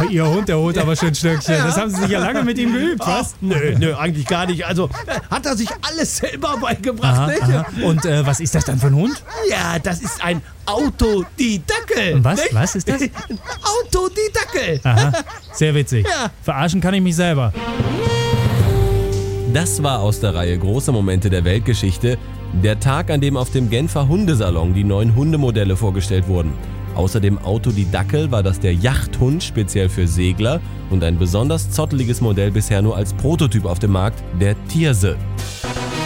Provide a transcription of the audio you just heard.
Ihr Hund, der holt aber schön Stöckchen. Ja. Das haben Sie sich ja lange mit ihm geübt, was? Nö, eigentlich gar nicht. Also hat er sich alles selber beigebracht, nicht? Aha. Und was ist das dann für ein Hund? Ja, das ist ein Autodidackel. Was? Nicht? Was ist das? Ein Autodidackel. Aha, sehr witzig. Ja. Verarschen kann ich mich selber. Das war aus der Reihe Große Momente der Weltgeschichte, der Tag, an dem auf dem Genfer Hundesalon die neuen Hundemodelle vorgestellt wurden. Außer dem Autodidackel war das der Yachthund speziell für Segler und ein besonders zotteliges Modell bisher nur als Prototyp auf dem Markt, der Thierse.